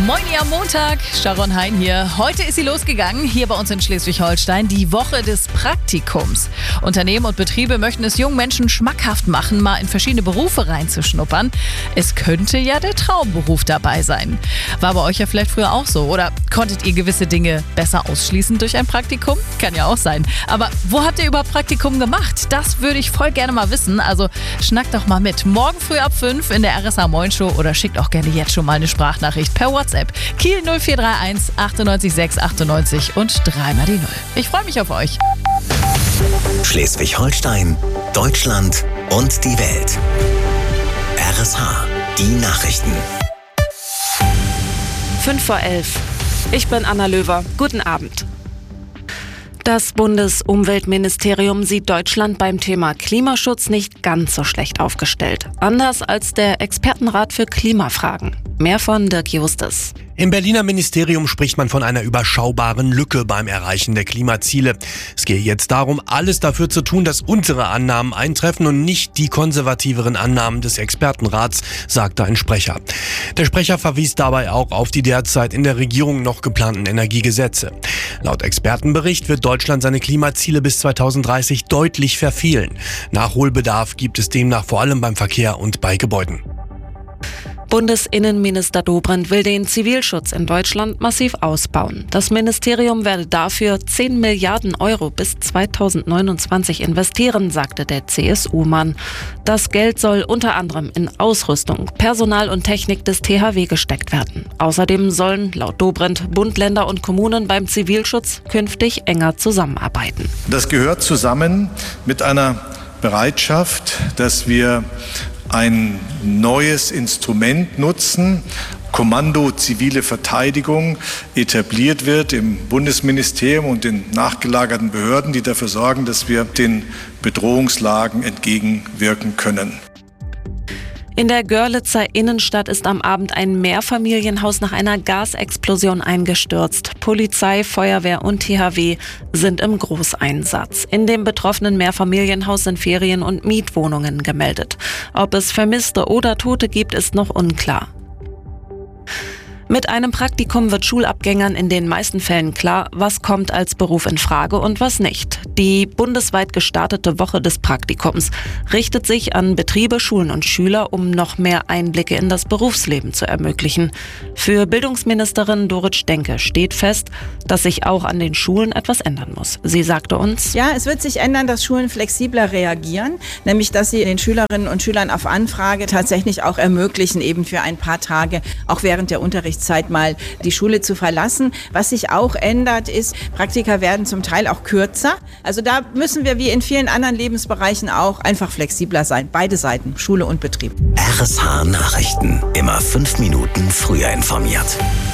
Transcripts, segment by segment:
Moin am Montag, Sharon Hein hier. Heute ist sie losgegangen, hier bei uns in Schleswig-Holstein, die Woche des Praktikums. Unternehmen und Betriebe möchten es jungen Menschen schmackhaft machen, mal in verschiedene Berufe reinzuschnuppern. Es könnte ja der Traumberuf dabei sein. War bei euch ja vielleicht früher auch so. Oder konntet ihr gewisse Dinge besser ausschließen durch ein Praktikum? Kann ja auch sein. Aber wo habt ihr überhaupt Praktikum gemacht? Das würde ich voll gerne mal wissen. Also schnackt doch mal mit. Morgen früh ab 5 in der RSA Moin Show oder schickt auch gerne jetzt schon mal eine Sprachnachricht per WhatsApp. Kiel 0431 98 6 98 und 3 mal die 0. Ich freue mich auf euch. Schleswig-Holstein, Deutschland und die Welt. RSH, die Nachrichten. 11:05. Ich bin Anna Löwer. Guten Abend. Das Bundesumweltministerium sieht Deutschland beim Thema Klimaschutz nicht ganz so schlecht aufgestellt. Anders als der Expertenrat für Klimafragen. Mehr von Dirk Justus. Im Berliner Ministerium spricht man von einer überschaubaren Lücke beim Erreichen der Klimaziele. Es gehe jetzt darum, alles dafür zu tun, dass unsere Annahmen eintreffen und nicht die konservativeren Annahmen des Expertenrats, sagte ein Sprecher. Der Sprecher verwies dabei auch auf die derzeit in der Regierung noch geplanten Energiegesetze. Laut Expertenbericht wird Deutschland seine Klimaziele bis 2030 deutlich verfehlen. Nachholbedarf gibt es demnach vor allem beim Verkehr und bei Gebäuden. Bundesinnenminister Dobrindt will den Zivilschutz in Deutschland massiv ausbauen. Das Ministerium werde dafür 10 Milliarden Euro bis 2029 investieren, sagte der CSU-Mann. Das Geld soll unter anderem in Ausrüstung, Personal und Technik des THW gesteckt werden. Außerdem sollen laut Dobrindt Bund, Länder und Kommunen beim Zivilschutz künftig enger zusammenarbeiten. Das gehört zusammen mit einer Bereitschaft, dass wir ein neues Instrument nutzen, Kommando Zivile Verteidigung, etabliert wird im Bundesministerium und den nachgelagerten Behörden, die dafür sorgen, dass wir den Bedrohungslagen entgegenwirken können. In der Görlitzer Innenstadt ist am Abend ein Mehrfamilienhaus nach einer Gasexplosion eingestürzt. Polizei, Feuerwehr und THW sind im Großeinsatz. In dem betroffenen Mehrfamilienhaus sind Ferien- und Mietwohnungen gemeldet. Ob es Vermisste oder Tote gibt, ist noch unklar. Mit einem Praktikum wird Schulabgängern in den meisten Fällen klar, was kommt als Beruf in Frage und was nicht. Die bundesweit gestartete Woche des Praktikums richtet sich an Betriebe, Schulen und Schüler, um noch mehr Einblicke in das Berufsleben zu ermöglichen. Für Bildungsministerin Dorit Stenke steht fest, dass sich auch an den Schulen etwas ändern muss. Sie sagte uns: Ja, es wird sich ändern, dass Schulen flexibler reagieren, nämlich dass sie den Schülerinnen und Schülern auf Anfrage tatsächlich auch ermöglichen, eben für ein paar Tage, auch während der Unterrichtszeit mal die Schule zu verlassen. Was sich auch ändert, ist, Praktika werden zum Teil auch kürzer. Also da müssen wir wie in vielen anderen Lebensbereichen auch einfach flexibler sein. Beide Seiten, Schule und Betrieb. RSH Nachrichten. Immer 5 Minuten früher informiert.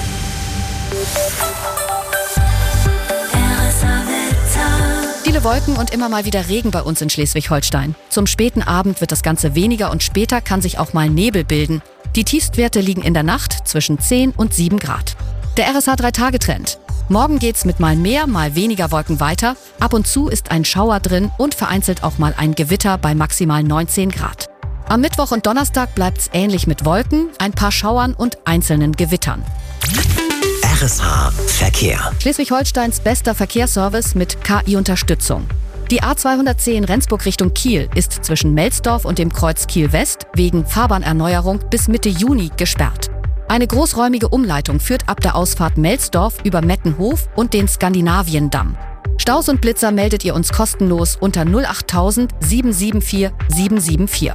Viele Wolken und immer mal wieder Regen bei uns in Schleswig-Holstein. Zum späten Abend wird das Ganze weniger und später kann sich auch mal Nebel bilden. Die Tiefstwerte liegen in der Nacht zwischen 10 und 7 Grad. Der RSH 3-Tage-Trend. Morgen geht's mit mal mehr, mal weniger Wolken weiter. Ab und zu ist ein Schauer drin und vereinzelt auch mal ein Gewitter bei maximal 19 Grad. Am Mittwoch und Donnerstag bleibt's ähnlich mit Wolken, ein paar Schauern und einzelnen Gewittern. RSH Verkehr. Schleswig-Holsteins bester Verkehrsservice mit KI-Unterstützung. Die A210 Rendsburg Richtung Kiel ist zwischen Melsdorf und dem Kreuz Kiel-West wegen Fahrbahnerneuerung bis Mitte Juni gesperrt. Eine großräumige Umleitung führt ab der Ausfahrt Melsdorf über Mettenhof und den Skandinaviendamm. Staus und Blitzer meldet ihr uns kostenlos unter 08000 774 774.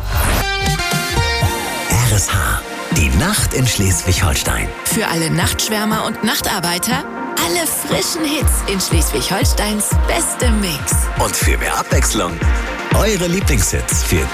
RSH, die Nacht in Schleswig-Holstein. Für alle Nachtschwärmer und Nachtarbeiter alle frischen Hits in Schleswig-Holsteins bestem Mix. Und für mehr Abwechslung, eure Lieblingshits für